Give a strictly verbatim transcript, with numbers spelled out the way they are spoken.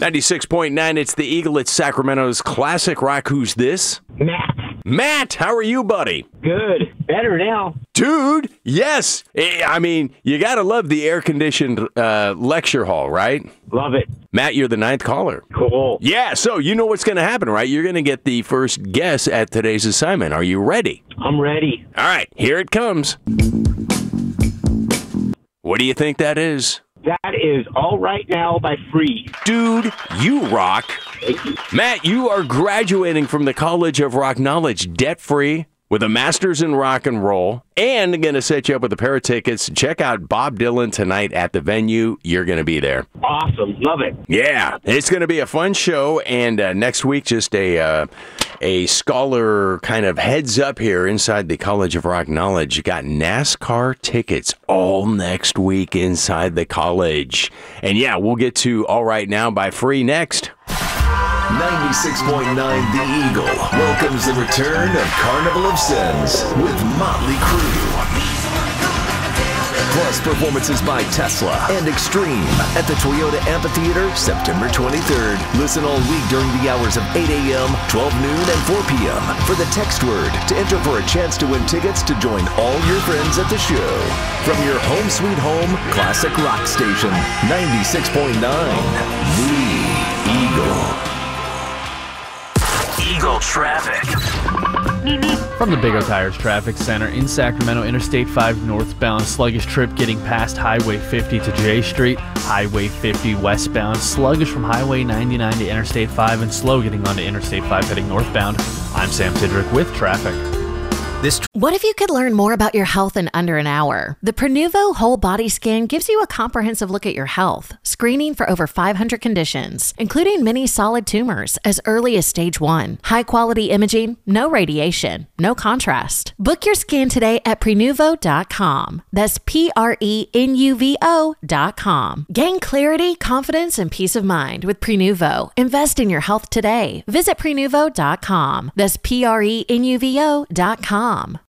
ninety-six point nine, it's the Eagle. It's Sacramento's classic rock. Who's this? Matt. Matt, how are you, buddy? Good. Better now. Dude, yes. I mean, you got to love the air-conditioned uh, lecture hall, right? Love it. Matt, you're the ninth caller. Cool. Yeah, so you know what's going to happen, right? You're going to get the first guess at today's assignment. Are you ready? I'm ready. All right, here it comes. What do you think that is? That is All Right Now by Free. Dude, you rock. Thank you. Matt, you are graduating from the College of Rock Knowledge debt-free with a master's in rock and roll, and going to set you up with a pair of tickets. Check out Bob Dylan tonight at the venue. You're going to be there. Awesome. Love it. Yeah, it's going to be a fun show, and uh, next week, just a uh, a scholar kind of heads up here inside the College of Rock Knowledge. You got NASCAR tickets all next week inside the college. And yeah, we'll get to All Right Now by Free next. ninety-six point nine The Eagle welcomes the return of Carnival of Sins with Motley Crue. Plus performances by Tesla and Extreme at the Toyota Amphitheater September twenty-third. Listen all week during the hours of eight a.m., twelve noon, and four p.m. for the text word to enter for a chance to win tickets to join all your friends at the show. From your home sweet home classic rock station, ninety-six point nine The Eagle. Eagle traffic. From the Big O Tires Traffic Center in Sacramento, Interstate five northbound, sluggish trip getting past Highway fifty to J Street, Highway fifty westbound, sluggish from Highway ninety-nine to Interstate five, and slow getting onto Interstate five heading northbound. I'm Sam Tidrick with traffic. This what if you could learn more about your health in under an hour? The Prenuvo Whole Body Scan gives you a comprehensive look at your health, screening for over five hundred conditions, including many solid tumors as early as stage one. High-quality imaging, no radiation, no contrast. Book your scan today at Prenuvo dot com. That's P R E N U V O dot com. Gain clarity, confidence, and peace of mind with Prenuvo. Invest in your health today. Visit Prenuvo dot com. That's P R E N U V O dot com.